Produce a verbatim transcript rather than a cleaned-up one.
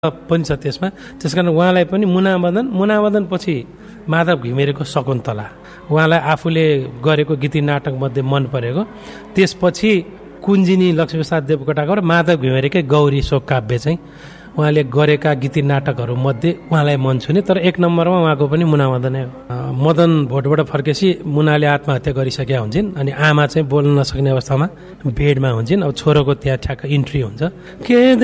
पनि छ त्यसमा। त्यसकारण उहाँलाई पनि मुनामदन मुनामदन पछि माधव घिमिरेको शकुन्तला उहाँलाई आफूले गरेको गीति नाटक मध्ये मन परेको। त्यसपछि कुञ्जिनी लक्ष्मीप्रसाद देवकोटाको र माधव घिमिरेकै गौरी शोक काव्य चाहिँ उहाँले गरेका गीति नाटकहरू मध्ये उहाँलाई मन छुने। तर एक नम्बरमा उहाँको पनि मुनामदनै हो। मदन भोटबाट फर्केपछि मुनाले आत्महत्या गरिसकेका हुन्छन् अनि आमा चाहिँ बोल्न नसक्ने अवस्थामा बेडमा हुन्छन्। अब छोरोको त्यहाँ ठ्याक्क इन्ट्री हुन्छ। के